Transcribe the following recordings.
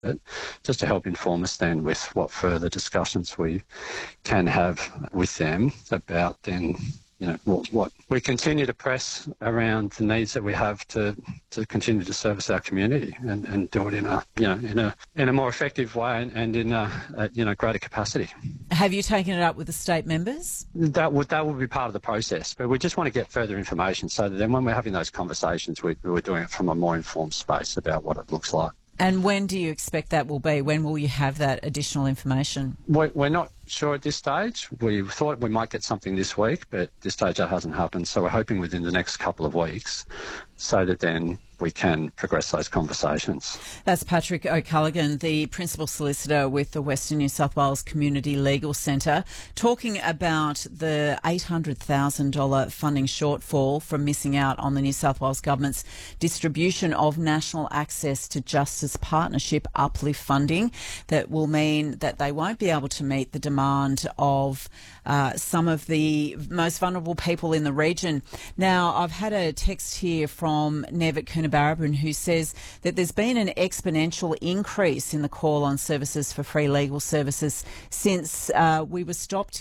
it, just to help inform us then with what further discussions we can have with them about then, what we continue to press around the needs that we have to continue to service our community and do it in a more effective way and in a greater capacity. Have you taken it up with the state members? That would be part of the process, but we just want to get further information so that then when we're having those conversations, we're doing it from a more informed space about what it looks like. And when do you expect that will be? When will you have that additional information? We're not sure at this stage. We thought we might get something this week, but at this stage that hasn't happened. So we're hoping within the next couple of weeks so that then we can progress those conversations. That's Patrick O'Callaghan, the Principal Solicitor with the Western New South Wales Community Legal Centre, talking about the $800,000 funding shortfall from missing out on the New South Wales Government's distribution of National Access to Justice Partnership uplift funding that will mean that they won't be able to meet the demand of some of the most vulnerable people in the region. Now, I've had a text here from Nev at Coonabarabran who says that there's been an exponential increase in the call on services for free legal services since we were stopped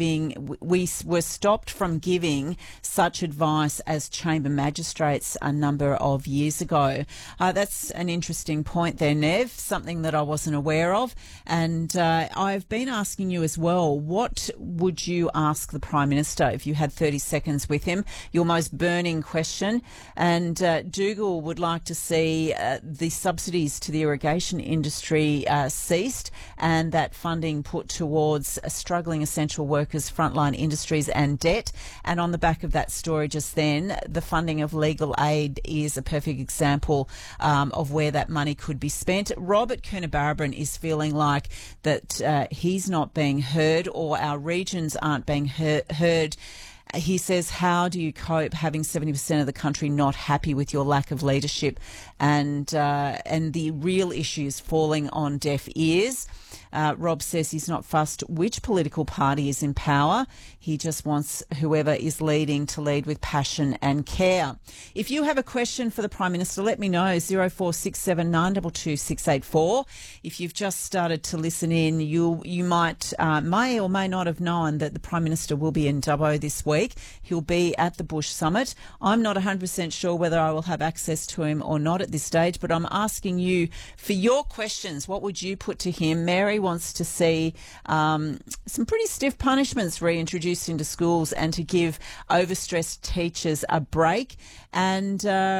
from giving such advice as chamber magistrates a number of years ago. That's an interesting point there, Nev, something that I wasn't aware of. And I've been asking you as well, what would you ask the Prime Minister if you had 30 seconds with him? Your most burning question. And Dougal would like to see the subsidies to the irrigation industry ceased and that funding put towards struggling essential workers, frontline industries and debt. And on the back of that story just then, the funding of legal aid is a perfect example of where that money could be spent. Rob at Coonabarabran is feeling like that he's not being heard or our regions aren't being heard. He says, how do you cope having 70% of the country not happy with your lack of leadership and the real issues falling on deaf ears? Rob says he's not fussed which political party is in power. He just wants whoever is leading to lead with passion and care. If you have a question for the Prime Minister, let me know, 0467 922 684. If you've just started to listen in, you may or may not have known that the Prime Minister will be in Dubbo this week. He'll be at the Bush Summit. I'm not 100% sure whether I will have access to him or not at this stage, but I'm asking you for your questions. What would you put to him? Mary wants to see some pretty stiff punishments reintroduced into schools and to give overstressed teachers a break. And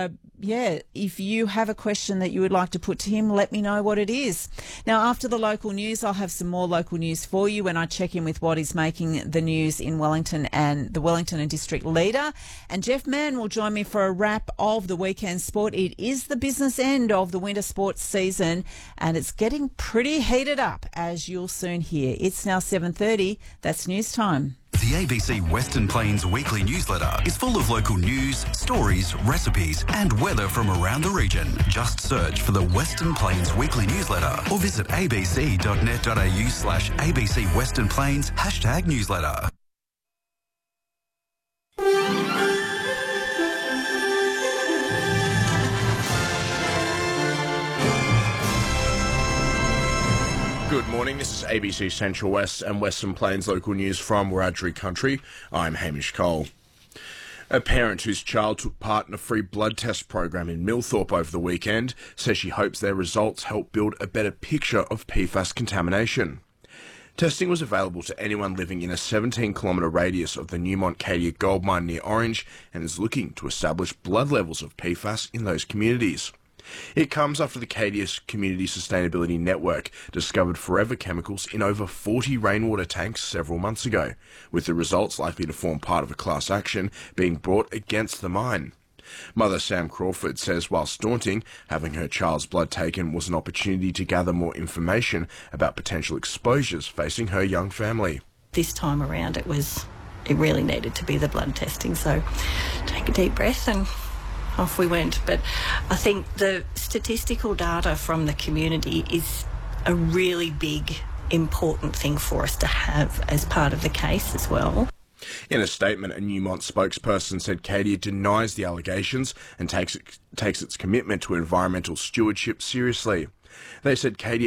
if you have a question that you would like to put to him, let me know what it is. Now, after the local news, I'll have some more local news for you when I check in with what is making the news in Wellington and the Wellington and District Leader. And Jeff Mann will join me for a wrap of the weekend sport. It is the business end of the winter sports season and it's getting pretty heated up, as you'll soon hear. It's now 7:30. That's news time. The ABC Western Plains weekly newsletter is full of local news, stories, recipes and weather from around the region. Just search for the Western Plains weekly newsletter or visit abc.net.au/ABC Western Plains #newsletter. Good morning, this is ABC Central West and Western Plains local news from Wiradjuri Country. I'm Hamish Cole. A parent whose child took part in a free blood test program in Millthorpe over the weekend says she hopes their results help build a better picture of PFAS contamination. Testing was available to anyone living in a 17-kilometre radius of the Newmont Cadia gold mine near Orange and is looking to establish blood levels of PFAS in those communities. It comes after the Cadia Community Sustainability Network discovered forever chemicals in over 40 rainwater tanks several months ago, with the results likely to form part of a class action being brought against the mine. Mother Sam Crawford says whilst daunting, having her child's blood taken was an opportunity to gather more information about potential exposures facing her young family. This time around it really needed to be the blood testing, so take a deep breath and off we went. But I think the statistical data from the community is a really big, important thing for us to have as part of the case as well. In a statement, a Newmont spokesperson said Cadia denies the allegations and takes its commitment to environmental stewardship seriously. They said Katie